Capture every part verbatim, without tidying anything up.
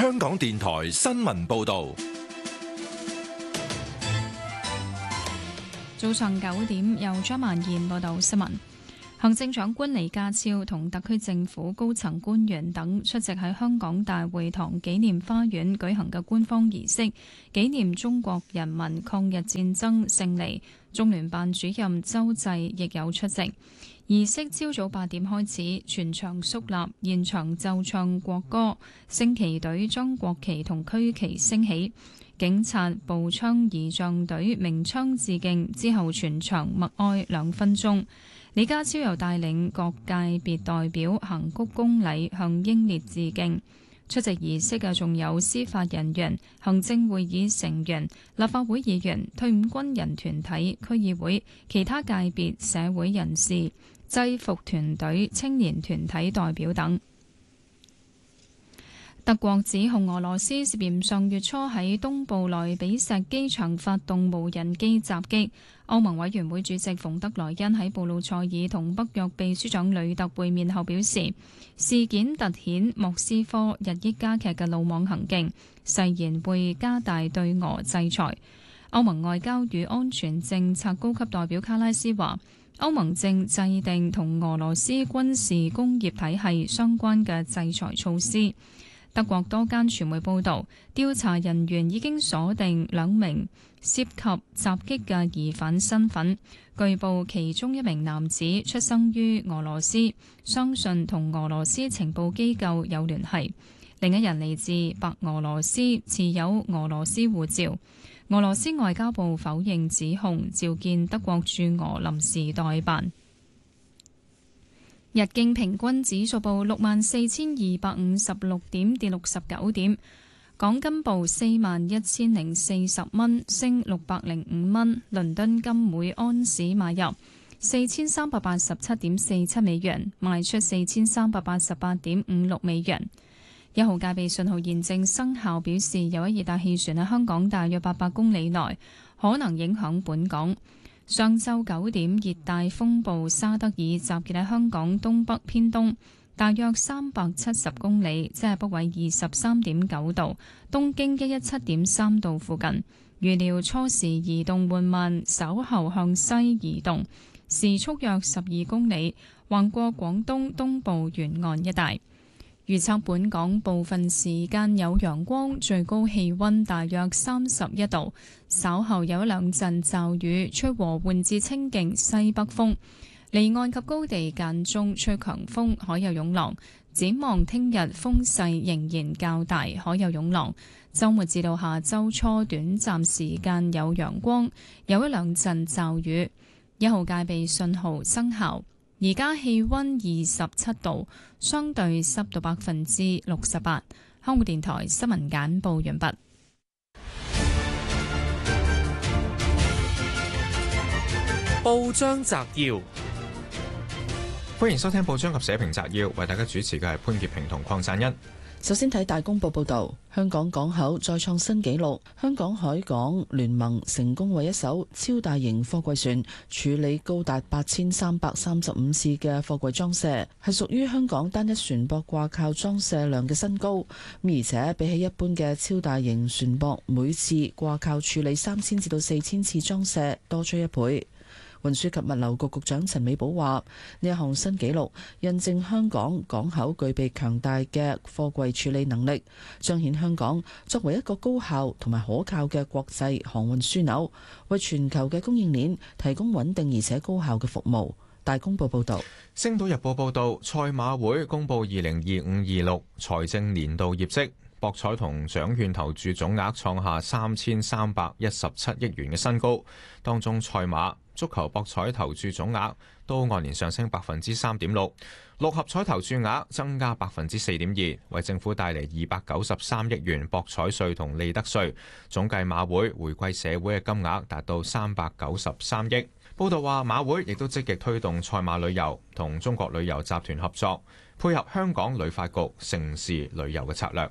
香港電台新聞報道。 早上九點，由張曼燕報道新聞。行政長官李家超同特區政府高層官員等出席喺香港大會堂紀念花園舉行嘅官方儀式，紀念中國人民抗日戰爭勝利。中聯辦主任周濟亦有出席。儀式朝早八點開始，全場肅立，現場奏唱國歌，升旗隊將國旗同區旗升起。警察、步槍儀仗隊鳴槍致敬，之後全場默哀兩分鐘。李家超又帶領各界別代表行鞠躬禮，向英烈致敬。出席儀式嘅仲有司法人員、行政會議成員、立法會議員、退伍軍人團體、區議會、其他界別社會人士、制服團隊、青年團體代表等。德國指控俄羅斯涉嫌上月初喺東部萊比錫機場發動無人機襲擊。歐盟委員會主席馮德萊恩喺布魯塞爾同北約秘書長呂特會面後表示，事件突顯莫斯科日益加劇嘅魯莽行徑，誓言會加大對俄制裁。歐盟外交與安全政策高級代表卡拉斯話，歐盟正制定同俄羅斯軍事工業體系相關嘅制裁措施。德國多間傳媒報導，調查人員已經鎖定兩名涉及襲擊嘅疑犯身份。據報其中一名男子出生於俄羅斯，相信同俄羅斯情報機構有聯繫。另一人嚟自白俄羅斯，持有俄羅斯護照。俄羅斯外交部否認指控，召見德國駐俄臨時代辦。日經平均指數報六萬四千二百五十六點，跌六十九點。港金報四萬一千零四十蚊，升六百零五蚊。倫敦金每安士買入四千三百八十七點四七美元，賣出四千三百八十八點五六美元。一號戒備信號現正生效，表示有一熱帶氣旋喺香港大約八百公里內，可能影響本港。上晝九點，熱帶風暴沙德爾集結喺香港東北偏東，大約三百七十公里，即係北緯二十三點九度，東經一一七點三度附近。預料初時移動緩慢，稍後向西移動，時速約十二公里，橫過廣東東部沿岸一帶。預測本港部分時間有陽光，最高氣溫大約三十一度。稍後有一兩陣驟雨，吹和緩至清勁西北風。離岸及高地間中吹強風，海有湧浪。展望聽日風勢仍然較大，海有湧浪。週末至到下週初短暫時間有陽光，有一兩陣驟雨。一號戒備信號生效。而家氣溫二十七度，相對濕度百分之六十八。香港電台新聞簡報完畢。 報章摘要，歡迎收聽報章及社評摘要，為大家主持嘅係潘潔平同鄺贊恩。 首先睇大公報報導，香港港口再創新紀錄，香港海港聯盟成功為一艘超大型貨櫃船處理高達八千三百三十五次嘅貨櫃裝卸，係屬於香港單一船舶掛靠裝卸量嘅新高。而且比起一般嘅超大型船舶每次掛靠處理三千至到四千次裝卸，多出一倍。運輸及物流局局長陳美寶話：呢一項新紀錄印證香港港口具備強大嘅貨櫃處理能力，彰顯香港作為一個高效同埋可靠嘅國際航運樞紐，為全球嘅供應鏈提供穩定而且高效嘅服務。大公報報導，《 星島日報》報導，賽馬會公佈二零二五二六財政年度業績，博彩同獎券投注總額創下三千三百一十七億元嘅新高，當中賽馬、足球博彩投注總額都按年上升百分之三點六，六合彩投注額增加百分之四點二，為政府帶嚟二百九十三億元博彩稅同利得稅，總計馬會回饋社會嘅金額達到三百九十三億。報道話，馬會亦都積極推動賽馬旅遊，同中國旅遊集團合作，配合香港旅發局盛事旅遊嘅策略。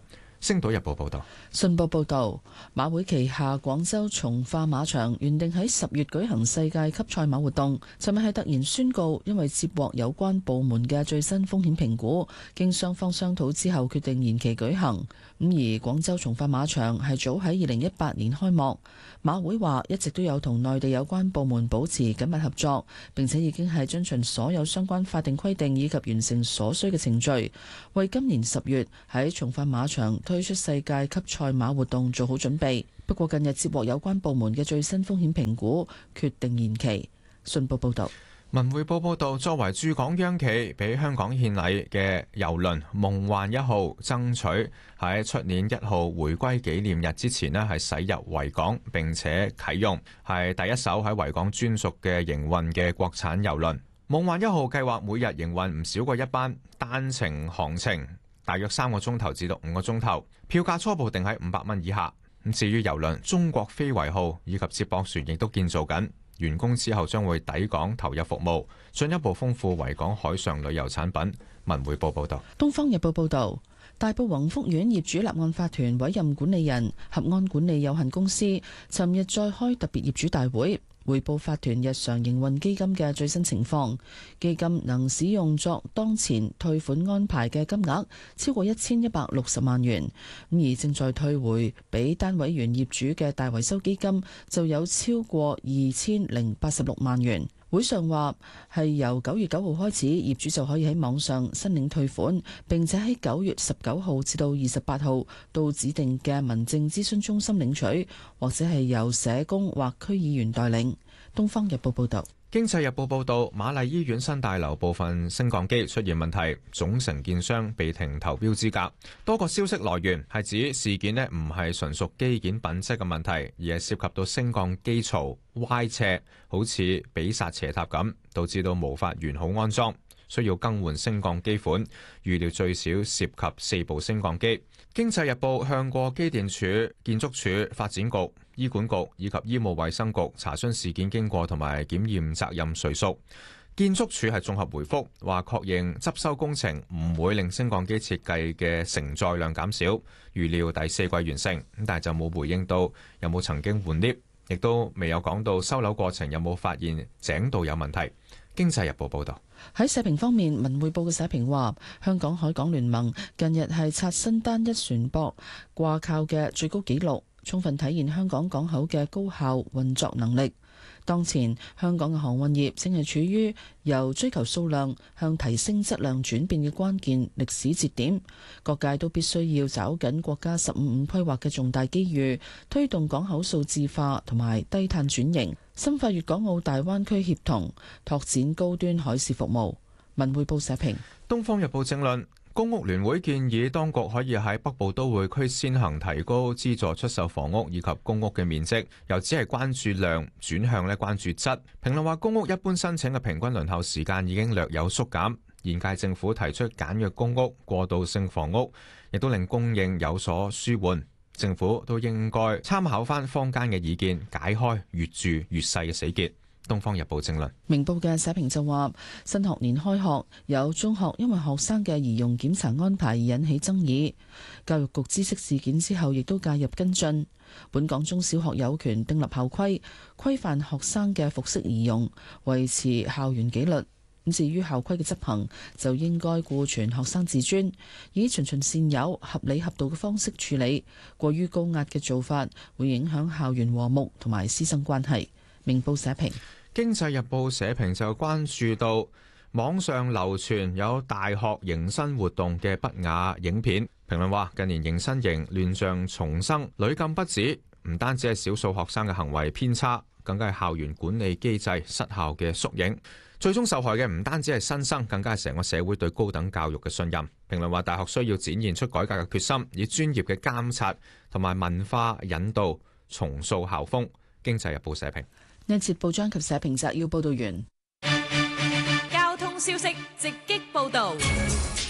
星島日報報道。 信報報導，馬會旗下廣州從化馬場原定喺十月舉行世界級賽馬活動，尋日係突然宣告，因為接獲有關部門嘅最新風險評估，經雙方商討之後決定延期舉行。咁而廣州從化馬場係早喺二零一八年開幕，馬會話一直都有同內地有關部門保持緊密合作，並且已經係遵循所有相關法定規定以及完成所需嘅程序，為今年十月喺從化馬場推出世界級賽馬活動做好準備。不過近日接獲有關部門嘅最新風險評估，決定延期。信報報道。 文匯報報道，作為駐港央企，俾香港獻禮嘅郵輪夢幻一號爭取喺出年一號回歸紀念日之前呢係駛入維港並且啟用，係第一艘喺維港專屬嘅營運嘅國產郵輪。夢幻一號計劃每日營運唔少過一班單程航程，大約三個鐘頭至到五個鐘頭，票價初步定喺五百蚊以下。咁至於郵輪中國飛維號以及接駁船亦都建造緊，完工之後將會抵港投入服務，進一步豐富維港海上旅遊產品。文匯報報道。 東方日報報道，大埔宏福苑業主立案法團委任管理人合安管理有限公司，尋日再開特別業主大會，匯報法團日常營運基金嘅最新情況。基金能使用作當前退款安排嘅金額超過一千一百六十萬元，咁而正在退回俾單位原業主嘅大維修基金就有超過二千零八十六萬元。會上話係由九月九號開始，業主就可以喺網上申領退款，並且喺九月十九號至到二十八號到指定嘅民政諮詢中心領取，或者係由社工或區議員代領。東方日報報道。 經濟日報報道，瑪麗醫院新大樓部分升降機出現問題，總承建商被停投標資格。多個消息來源係指事件呢唔係純屬機件品質嘅問題，而係涉及到升降機槽歪斜，好似比薩斜塔咁，導致到無法完好安裝，需要更換升降機款，預料最少涉及四部升降機。經濟日報向過機電署、建築署、發展局、醫管局以及醫務衛生局查詢事件經過同埋檢驗責任誰屬。建築署係綜合回覆，話確認執修工程唔會令升降機設計嘅承載量減少，預料第四季完成。但係就冇回應到有冇曾經換 lift， 亦都未有講到收樓過程有冇發現井道有問題。經濟日報報道。 喺社評方面，文匯報嘅社評話，香港海港聯盟近日係刷新單一船舶掛靠嘅最高紀錄，充分體現香港港口嘅高效運作能力。當前香港嘅航運業正係處於由追求數量向提升質量轉變嘅關鍵歷史節點，各界都必須要抓緊國家十五五規劃嘅重大機遇，推動港口數字化同埋低碳轉型，深化粵港澳大灣區協同，拓展高端海事服務。文匯報社評。 東方日報正論。公屋聯會建議當局可以喺北部都會區先行提高資助出售房屋以及公屋嘅面積，由只係關注量轉向咧關注質。評論話公屋一般申請嘅平均輪候時間已經略有縮減，現屆政府提出簡約公屋、過渡性房屋，亦都令供應有所舒緩。政府都應該參考翻坊間嘅意見，解開越住越細嘅死結。《東方日報》正論。 明報嘅社評就話：新學年開學，有中學因為學生嘅儀容檢查安排而引起爭議，教育局知悉事件之後，亦都介入跟進。本港中小學有權訂立校規，規範學生嘅服飾儀容，維持校園紀律。咁至於校規嘅執行，就應該顧全學生自尊，以循循善誘、合理合道嘅方式處理。過於高壓嘅做法，會影響校園和睦同埋師生關係。明報社評。 經濟日報社評就關注到網上流傳有大學迎新活動嘅不雅影片。評論話近年迎新營亂象叢生，屢禁不止，唔單止係少數學生嘅行為偏差，更加係校園管理機制失效嘅縮影。最終受害嘅唔單止係新生，更加係成個社會對高等教育嘅信任。評論話大學需要展現出改革嘅決心，以專業嘅監察同埋文化引導重塑校風。經濟日報社評。 呢節報章及社評摘要報道完。 交通消息直擊報道。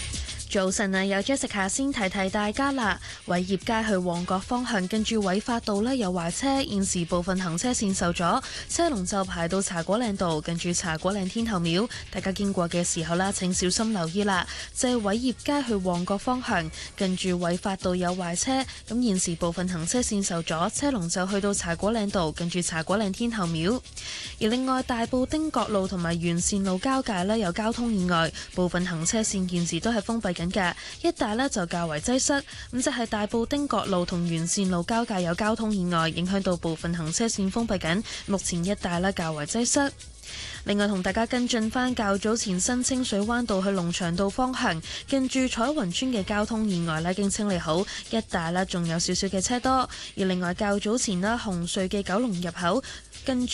早晨啊，有 Jessica 先提提大家啦。偉業街去旺角方向，跟住偉發道呢有壞車，現時部分行車線受阻，車龍就排到茶果嶺道，跟住茶果嶺天后廟。大家經過嘅時候啦，請小心留意啦。就係偉業街去旺角方向，跟住偉發道有壞車，咁現時部分行車線受阻，車龍就去到茶果嶺道，跟住茶果嶺天后廟。而另外，大埔汀角路同埋沿線路交界呢有交通意外，部分行車線現時都係封閉緊嘅，一帶呢就較為擠塞。咁就係大埔汀角路同沿線路交界有交通意外，影響到部分行車線封閉緊，目前一帶呢較為擠塞。另外同大家跟進返較早前新清水灣道去龍翔道方向，近住彩雲村嘅交通意外呢已經清理好，一帶呢仲有少少嘅車多。而另外較早前呢紅隧嘅九龍入口近住